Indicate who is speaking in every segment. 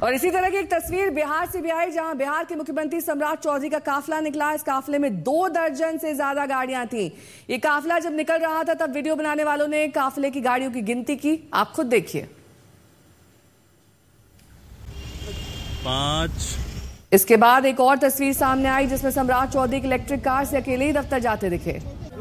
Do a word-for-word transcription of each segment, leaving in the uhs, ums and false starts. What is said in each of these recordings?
Speaker 1: और इसी तरह की एक तस्वीर बिहार से भी आई, जहां बिहार के मुख्यमंत्री सम्राट चौधरी का काफिला निकला। इस काफिले में दो दर्जन से ज्यादा गाड़ियां थीं। ये काफिला जब निकल रहा था तब वीडियो बनाने वालों ने काफिले की गाड़ियों की गिनती की। आप खुद देखिए।
Speaker 2: पांच।
Speaker 1: इसके बाद एक और तस्वीर सामने आई जिसमें सम्राट चौधरी की इलेक्ट्रिक कार से अकेले ही दफ्तर जाते दिखे।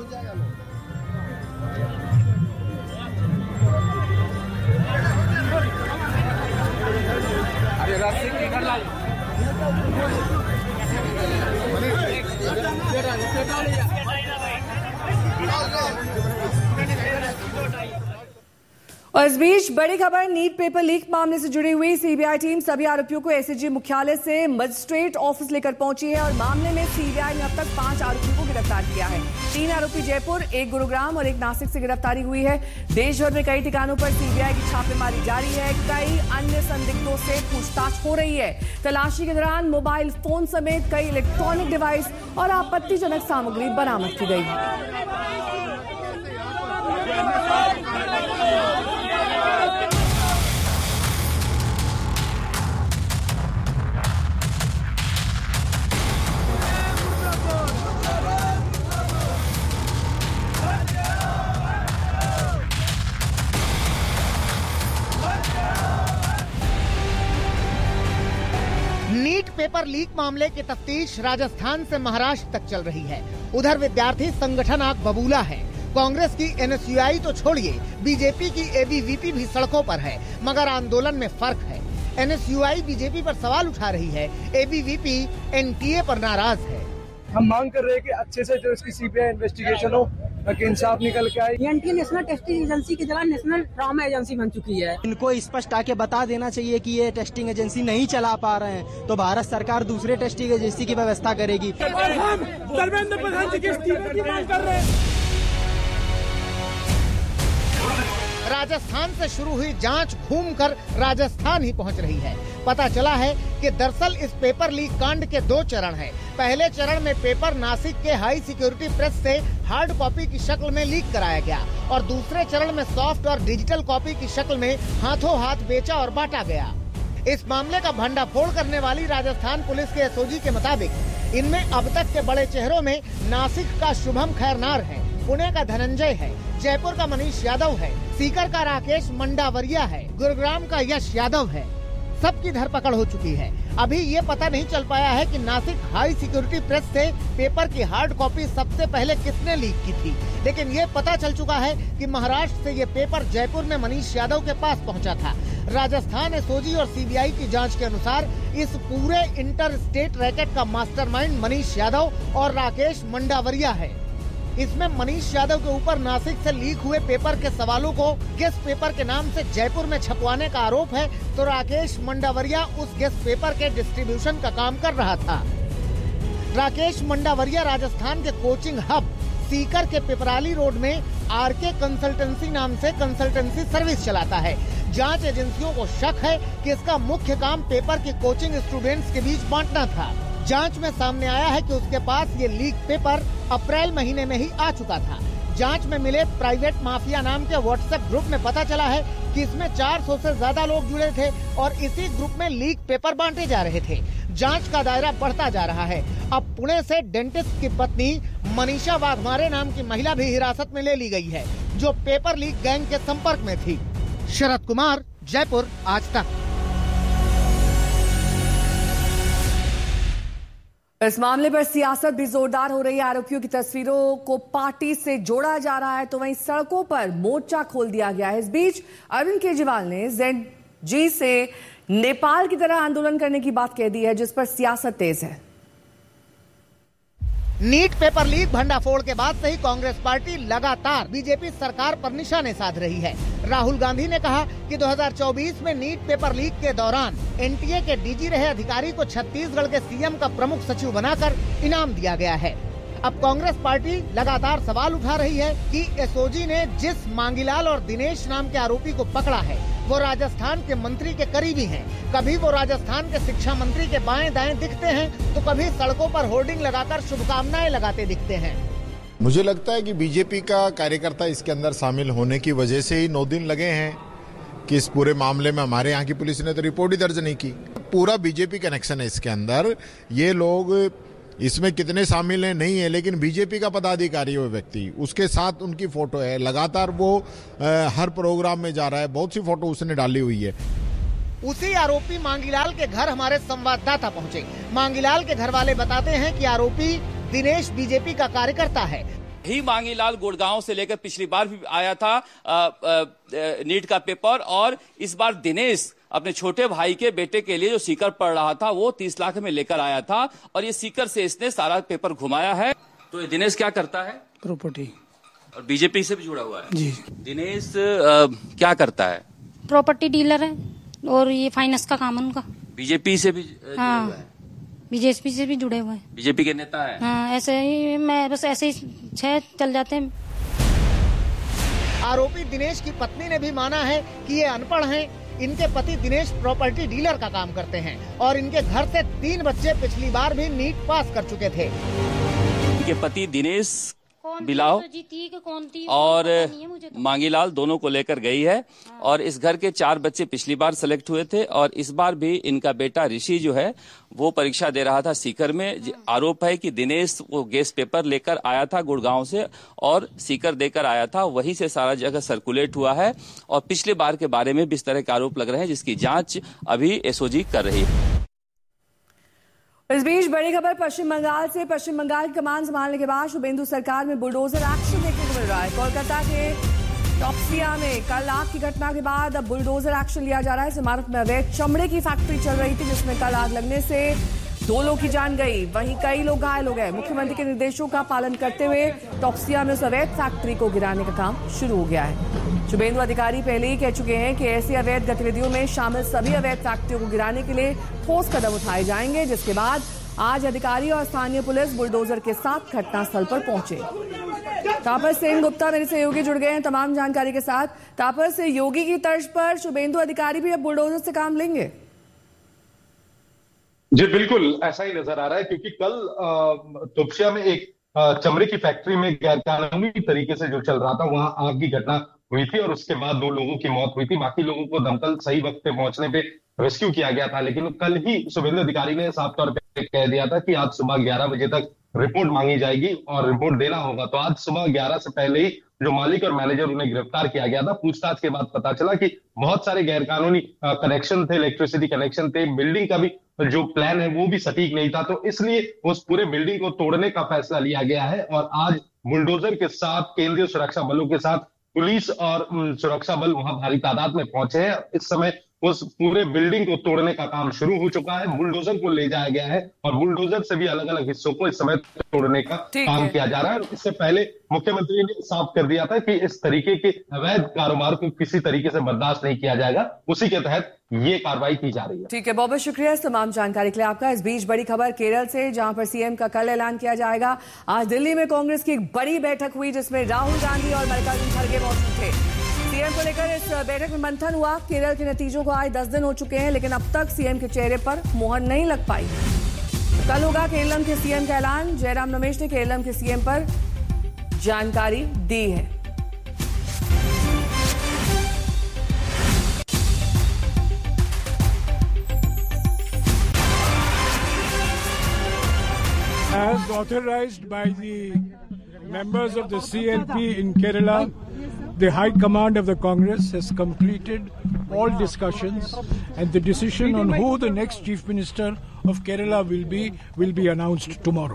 Speaker 1: और इस बीच बड़ी खबर, नीट पेपर लीक मामले से जुड़ी हुई सीबीआई टीम सभी आरोपियों को एसीजी मुख्यालय से मजिस्ट्रेट ऑफिस लेकर पहुंची है। और मामले में सीबीआई ने अब तक पांच आरोपियों को गिरफ्तार किया है। तीन आरोपी जयपुर, एक गुरुग्राम और एक नासिक से गिरफ्तारी हुई है। देश भर में कई ठिकानों पर सीबीआई की छापेमारी जारी है। कई अन्य संदिग्धों से पूछताछ हो रही है। तलाशी के दौरान मोबाइल फोन समेत कई इलेक्ट्रॉनिक डिवाइस और आपत्तिजनक सामग्री बरामद की गई।
Speaker 3: नीट पेपर लीक मामले की तफ्तीश राजस्थान से महाराष्ट्र तक चल रही है। उधर विद्यार्थी संगठन आग बबूला है। कांग्रेस की एनएसयूआई तो छोड़िए, बीजेपी की एबीवीपी भी सड़कों पर है, मगर आंदोलन में फर्क है। एनएसयूआई बीजेपी पर सवाल उठा रही है, एबीवीपी एनटीए पर नाराज है।
Speaker 4: हम मांग कर रहे हैं कि अच्छे से जो इसकी सीबीआई इन्वेस्टिगेशन हो ताकि इंसाफ निकल के आए।
Speaker 5: एनटीए नेशनल टेस्टिंग एजेंसी की जगह नेशनल ट्रॉमा एजेंसी बन चुकी है।
Speaker 6: इनको स्पष्ट आके बता देना चाहिए कि ये टेस्टिंग एजेंसी नहीं चला पा रहे हैं, तो भारत सरकार दूसरे टेस्टिंग एजेंसी की व्यवस्था करेगी।
Speaker 4: हम धर्मेंद्र प्रधान जी के इस्तीफे की मांग कर रहे हैं।
Speaker 3: राजस्थान से शुरू हुई जांच घूमकर राजस्थान ही पहुंच रही है। पता चला है कि दरअसल इस पेपर लीक कांड के दो चरण हैं। पहले चरण में पेपर नासिक के हाई सिक्योरिटी प्रेस से हार्ड कॉपी की शक्ल में लीक कराया गया और दूसरे चरण में सॉफ्ट और डिजिटल कॉपी की शक्ल में हाथों हाथ बेचा और बांटा गया। इस मामले का भंडाफोड़ करने वाली राजस्थान पुलिस के एसओजी के मुताबिक इनमें अब तक के बड़े चेहरों में नासिक का शुभम खैरनार है, पुणे का धनंजय है, जयपुर का मनीष यादव है, सीकर का राकेश मंडावरिया है, गुरुग्राम का यश यादव है। सबकी धरपकड़ हो चुकी है। अभी ये पता नहीं चल पाया है कि नासिक हाई सिक्योरिटी प्रेस से पेपर की हार्ड कॉपी सबसे पहले किसने लीक की थी, लेकिन ये पता चल चुका है कि महाराष्ट्र से ये पेपर जयपुर में मनीष यादव के पास पहुंचा था। राजस्थान एसओजी और सीबीआई की जांच के अनुसार इस पूरे इंटर स्टेट रैकेट का मास्टरमाइंड मनीष यादव और राकेश मंडावरिया है। इसमें मनीष यादव के ऊपर नासिक से लीक हुए पेपर के सवालों को गेस्ट पेपर के नाम से जयपुर में छपवाने का आरोप है, तो राकेश मंडावरिया उस गेस्ट पेपर के डिस्ट्रीब्यूशन का काम कर रहा था। राकेश मंडावरिया राजस्थान के कोचिंग हब सीकर के पिपराली रोड में आरके कंसल्टेंसी नाम से कंसल्टेंसी सर्विस चलाता है। जांच एजेंसियों को शक है कि इसका मुख्य काम पेपर की कोचिंग स्टूडेंट्स के बीच बांटना था। जांच में सामने आया है कि उसके पास ये लीक पेपर अप्रैल महीने में ही आ चुका था। जांच में मिले प्राइवेट माफिया नाम के व्हाट्सएप ग्रुप में पता चला है कि इसमें चार सौ से ज्यादा लोग जुड़े थे और इसी ग्रुप में लीक पेपर बांटे जा रहे थे। जांच का दायरा बढ़ता जा रहा है। अब पुणे से डेंटिस्ट की पत्नी मनीषा वाघमारे नाम की महिला भी हिरासत में ले ली गई है, जो पेपर लीक गैंग के संपर्क में थी। शरद कुमार, जयपुर, आज तक।
Speaker 1: इस मामले पर सियासत भी जोरदार हो रही है। आरोपियों की तस्वीरों को पार्टी से जोड़ा जा रहा है, तो वहीं सड़कों पर मोर्चा खोल दिया गया है। इस बीच अरविंद केजरीवाल ने जेड जी से नेपाल की तरह आंदोलन करने की बात कह दी है, जिस पर सियासत तेज है।
Speaker 3: नीट पेपर लीक भंडाफोड़ के बाद से ही कांग्रेस पार्टी लगातार बीजेपी सरकार पर निशाने साध रही है। राहुल गांधी ने कहा कि दो हज़ार चौबीस में नीट पेपर लीक के दौरान एनटीए के डीजी रहे अधिकारी को छत्तीसगढ़ के सीएम का प्रमुख सचिव बनाकर इनाम दिया गया है। अब कांग्रेस पार्टी लगातार सवाल उठा रही है कि एसओजी ने जिस मांगीलाल और दिनेश नाम के आरोपी को पकड़ा है, वो राजस्थान के मंत्री के करीबी हैं। कभी वो राजस्थान के शिक्षा मंत्री के बाएं दाएं दिखते हैं, तो कभी सड़कों पर होर्डिंग लगाकर शुभकामनाएं लगाते दिखते हैं।
Speaker 7: मुझे लगता है कि बीजेपी का कार्यकर्ता इसके अंदर शामिल होने की वजह से ही नौ दिन लगे हैं
Speaker 2: कि इस पूरे मामले में हमारे यहाँ की पुलिस ने तो रिपोर्ट ही दर्ज नहीं की। पूरा बीजेपी कनेक्शन है इसके अंदर। ये लोग इसमें कितने शामिल हैं नहीं है, लेकिन बीजेपी का पदाधिकारी वो व्यक्ति, उसके साथ उनकी फोटो है, लगातार वो आ, हर प्रोग्राम में जा रहा है, बहुत सी फोटो उसने डाली हुई है।
Speaker 3: उसी आरोपी मांगीलाल के घर हमारे संवाददाता पहुंचे। मांगीलाल के घर वाले बताते हैं कि आरोपी दिनेश बीजेपी का कार्यकर्ता है।
Speaker 7: ही मांगीलाल गुड़गांव से लेकर पिछली बार भी आया था आ, आ, नीट का पेपर, और इस बार दिनेश अपने छोटे भाई के बेटे के लिए जो सीकर पढ़ रहा था वो तीस लाख में लेकर आया था, और ये सीकर से इसने सारा पेपर घुमाया है। तो ये दिनेश क्या करता है?
Speaker 8: प्रॉपर्टी, और
Speaker 7: बीजेपी से भी जुड़ा हुआ है
Speaker 8: जी।
Speaker 7: दिनेश आ, क्या करता है?
Speaker 9: प्रॉपर्टी डीलर है, और ये फाइनेंस का काम है उनका।
Speaker 7: बीजेपी से भी
Speaker 9: हाँ, जुड़ा है? बीजेपी से भी जुड़े हुए हैं।
Speaker 7: बीजेपी के नेता है।
Speaker 9: हाँ, ऐसे ही मैं बस ऐसे ही छह चल जाते हैं।
Speaker 3: आरोपी दिनेश की पत्नी ने भी माना है कि ये अनपढ़ हैं। इनके पति दिनेश प्रॉपर्टी डीलर का काम करते हैं और इनके घर से तीन बच्चे पिछली बार भी नीट पास कर चुके थे।
Speaker 7: इनके पति दिनेश बिलाव और मांगीलाल दोनों को लेकर गई है, और इस घर के चार बच्चे पिछली बार सेलेक्ट हुए थे, और इस बार भी इनका बेटा ऋषि जो है वो परीक्षा दे रहा था सीकर में। आरोप है कि दिनेश वो गेस्ट पेपर लेकर आया था गुड़गांव से और सीकर देकर आया था, वहीं से सारा जगह सर्कुलेट हुआ है, और पिछले बार के बारे में भी इस तरह के आरोप लग रहे हैं, जिसकी जांच अभी एसओजी कर रही है।
Speaker 1: इस बीच बड़ी खबर पश्चिम बंगाल से। पश्चिम बंगाल की कमान संभालने के बाद शुभेंदु सरकार में बुलडोजर एक्शन देखने को मिल रहा है। कोलकाता के टॉप्सिया में कल आग की घटना के बाद अब बुलडोजर एक्शन लिया जा रहा है। इस इमारत में अवैध चमड़े की फैक्ट्री चल रही थी, जिसमें कल आग लगने से दो लोग की जान गई, वहीं कई लोग घायल हो गए। मुख्यमंत्री के निर्देशों का पालन करते हुए टॉप्सिया में उस अवैध फैक्ट्री को गिराने का काम शुरू हो गया है। शुभेंदु अधिकारी पहले ही कह चुके हैं कि ऐसी अवैध गतिविधियों में शामिल सभी अवैध फैक्ट्रियों को गिराने के लिए ठोस कदम उठाए जाएंगे, जिसके बाद आज अधिकारी और स्थानीय पुलिस बुलडोजर के साथ घटनास्थल पर पहुंचे। तापस सेन गुप्ता मेरे सहयोगी जुड़ गए हैं तमाम जानकारी के साथ। तापस, योगी की तर्ज पर शुभेंदु अधिकारी भी अब बुलडोजर से काम लेंगे?
Speaker 10: जी बिल्कुल, ऐसा ही नजर आ रहा है, क्योंकि कल तोपसिया में एक चमड़े की फैक्ट्री में गैरकानूनी तरीके से जो चल रहा था, वहां आग की घटना हुई थी और उसके बाद दो लोगों की मौत हुई थी। बाकी लोगों को दमकल सही वक्त पे पहुंचने पे रेस्क्यू किया गया था, लेकिन कल ही शुभेंदु अधिकारी ने साफ तौर पे कह दिया था कि आज सुबह ग्यारह बजे तक रिपोर्ट मांगी जाएगी और रिपोर्ट देना होगा। तो आज सुबह ग्यारह से पहले ही जो मालिक और मैनेजर उन्हें गिरफ्तार किया गया था। पूछताछ के बाद पता चला कि बहुत सारे गैरकानूनी कनेक्शन थे, इलेक्ट्रिसिटी कनेक्शन थे, बिल्डिंग का भी जो प्लान है वो भी सटीक नहीं था, तो इसलिए उस पूरे बिल्डिंग को तोड़ने का फैसला लिया गया है। और आज बुलडोजर के साथ केंद्रीय सुरक्षा बलों के साथ पुलिस और सुरक्षा बल वहां भारी तादाद में पहुंचे हैं। इस समय उस पूरे बिल्डिंग को तोड़ने का काम शुरू हो चुका है। बुलडोजर को ले जाया गया है और बुलडोजर से भी अलग अलग हिस्सों को इस समय तोड़ने का काम किया जा रहा है। इससे पहले मुख्यमंत्री ने साफ कर दिया था कि इस तरीके के अवैध कारोबार को किसी तरीके से बर्दाश्त नहीं किया जाएगा, उसी के तहत ये कार्रवाई की जा रही है।
Speaker 1: ठीक है, बहुत बहुत शुक्रिया इस तमाम जानकारी के लिए आपका। इस बीच बड़ी खबर केरल से, जहां पर सीएम का कल ऐलान किया जाएगा। आज दिल्ली में कांग्रेस की एक बड़ी बैठक हुई, जिसमें राहुल गांधी और मल्लिकार्जुन खड़गे मौजूद थे। सीएम को लेकर इस बैठक में मंथन हुआ। केरल के नतीजों को आज दस दिन हो चुके हैं, लेकिन अब तक सीएम के चेहरे पर मोहर नहीं लग पाई। कल होगा केरल के सीएम का ऐलान। जयराम रमेश ने केरल के सीएम पर जानकारी दी है।
Speaker 11: As authorized by the members of the C L P in Kerala, the High Command of the Congress has completed all discussions, and the decision on who the next Chief Minister of Kerala will be will be announced tomorrow.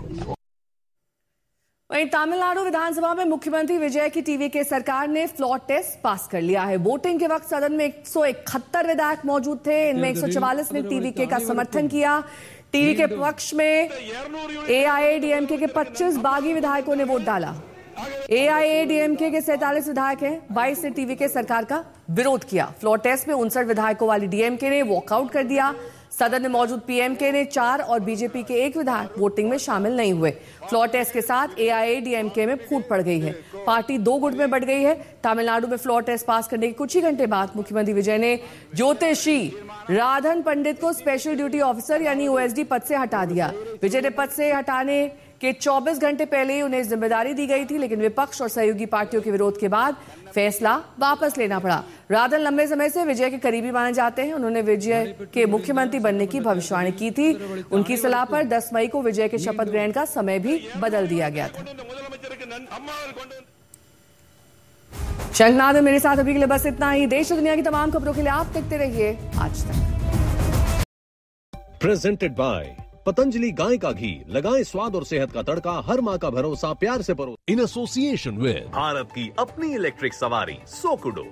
Speaker 1: वहीं तमिलनाडु विधानसभा में मुख्यमंत्री विजय की TV के सरकार ने floor test pass कर लिया है। वोटिंग के वक्त सदन में एक सौ इकहत्तर विधायक मौजूद थे, इनमें एक सौ चवालीस ने टीवीके का समर्थन किया। टीवी के पक्ष में एआईएडीएमके के पच्चीस बागी विधायकों ने वोट डाला। एआईएडीएमके के सैंतालीस विधायक हैं, बाईस ने टीवीके सरकार का विरोध किया। फ्लोर टेस्ट में उनसठ विधायकों वाली डीएमके ने वॉकआउट कर दिया। सदन में मौजूद पीएमके ने चार और बीजेपी के एक विधायक वोटिंग में शामिल नहीं हुए। फ्लोर टेस्ट के साथ एआईएडीएमके में फूट पड़ गई है, पार्टी दो गुट में बढ़ गई है। तमिलनाडु में फ्लोर टेस्ट पास करने के कुछ ही घंटे बाद मुख्यमंत्री विजय ने ज्योतिषी राधन पंडित को स्पेशल ड्यूटी ऑफिसर यानी ओएसडी पद से हटा दिया। विजय ने पद से हटाने के चौबीस घंटे पहले उन्हें जिम्मेदारी दी गई थी, लेकिन विपक्ष और सहयोगी पार्टियों के विरोध के बाद फैसला वापस लेना पड़ा। राधन लंबे समय से विजय के करीबी माने जाते हैं। उन्होंने विजय के मुख्यमंत्री बनने की भविष्यवाणी की थी। उनकी सलाह पर दस मई को विजय के शपथ ग्रहण का समय भी बदल दिया गया था। शंखनाद में मेरे साथ अभी के लिए बस इतना ही। देश और दुनिया की तमाम खबरों के लिए आप देखते रहिए आज तक।
Speaker 8: प्रेजेंटेड बाय पतंजलि गाय का घी, लगाएं स्वाद और सेहत का तड़का, हर माँ का भरोसा प्यार से परो। इन एसोसिएशन विद भारत की अपनी इलेक्ट्रिक सवारी सोकुडो।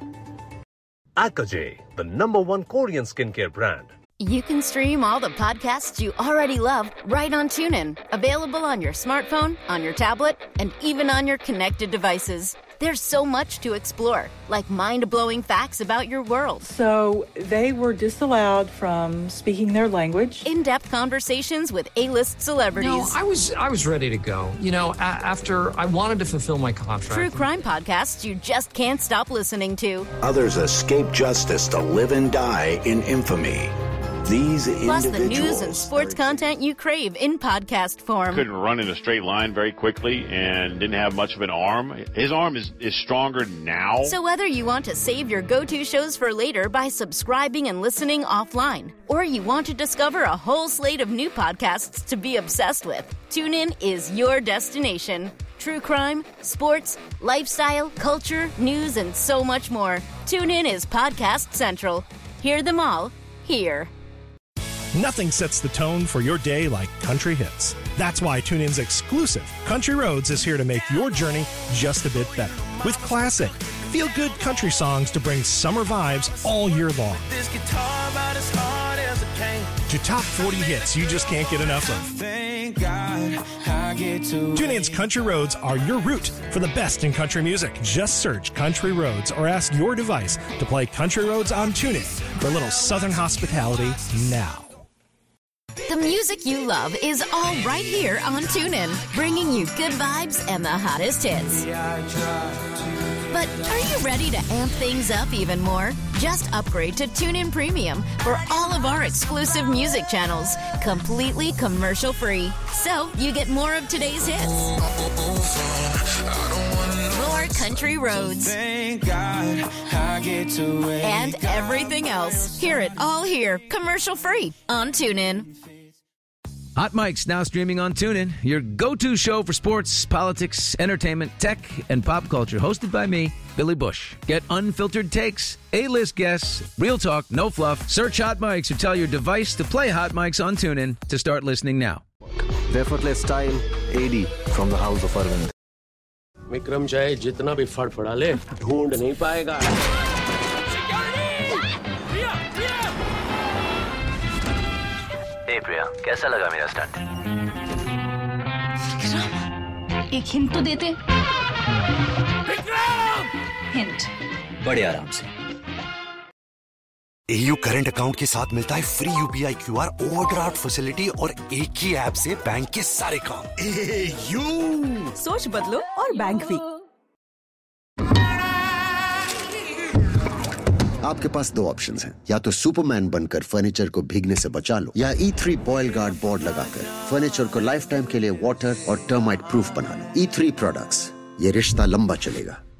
Speaker 8: Akaje, the number one Korean skincare brand.
Speaker 12: You can stream all the podcasts you already love right on TuneIn. Available on your smartphone, on your tablet, and even on your connected devices. There's so much to explore, like mind-blowing facts about your world.
Speaker 13: So they were disallowed from speaking their language.
Speaker 12: In-depth conversations with A-list celebrities.
Speaker 14: No, I was I was ready to go. You know, a- after I wanted to fulfill my contract.
Speaker 12: True crime podcasts you just can't stop listening to.
Speaker 15: Others escape justice to live and die in infamy. These
Speaker 12: Plus the
Speaker 15: individuals.
Speaker 12: news and sports content you crave in podcast form.
Speaker 16: Couldn't run in a straight line very quickly and didn't have much of an arm. His arm is, is stronger now.
Speaker 12: So whether you want to save your go-to shows for later by subscribing and listening offline, or you want to discover a whole slate of new podcasts to be obsessed with, TuneIn is your destination. True crime, sports, lifestyle, culture, news, and so much more. TuneIn is Podcast Central. Hear them all here.
Speaker 17: Nothing sets the tone for your day like country hits. That's why TuneIn's exclusive Country Roads is here to make your journey just a bit better. With classic, feel-good country songs to bring summer vibes all year long.
Speaker 18: This guitar about as hard as a cane.
Speaker 17: To top forty hits you just can't get enough of.
Speaker 18: Thank God I get to
Speaker 17: TuneIn's Country Roads are your route for the best in country music. Just search Country Roads or ask your device to play Country Roads on TuneIn for a little Southern hospitality now.
Speaker 12: The music you love is all right here on TuneIn, bringing you good vibes and the hottest hits. But are you ready to amp things up even more? Just upgrade to TuneIn Premium for all of our exclusive music channels, completely commercial-free. So you get more of today's hits. More country roads.
Speaker 18: Thank God I get to
Speaker 12: And everything else. Hear it all here, commercial-free on TuneIn.
Speaker 19: Hot Mic's now streaming on TuneIn, your go-to show for sports, politics, entertainment, tech, and pop culture. Hosted by me, Billy Bush. Get unfiltered takes, A-list guests, real talk, no fluff. Search Hot Mics or tell your device to play Hot Mics on TuneIn to start listening now.
Speaker 20: The effortless style, A D from the House of Arvind.
Speaker 21: Vikram चाहे जितना भी फड़फड़ा ले, ढूंढ नहीं पाएगा।
Speaker 22: ए प्रिया, कैसा लगा मेरा स्टंट?
Speaker 23: विक्रम, एक हिंट तो देते। विक्रम! हिंट।
Speaker 22: बड़े आराम से।
Speaker 24: एयू करंट अकाउंट के साथ मिलता है free UPI QR overdraft facility और एक ही ऐप से बैंक के सारे काम। एयू
Speaker 25: सोच बदलो और बैंक भी।
Speaker 26: आपके पास दो ऑप्शंस हैं, या तो सुपरमैन बनकर फर्नीचर को भीगने से बचा लो, या ई थ्री बॉयल गार्ड बोर्ड लगाकर फर्नीचर को लाइफ टाइम के लिए वाटर और टर्माइट प्रूफ बना लो। ई थ्री प्रोडक्ट्स, ये रिश्ता लंबा चलेगा।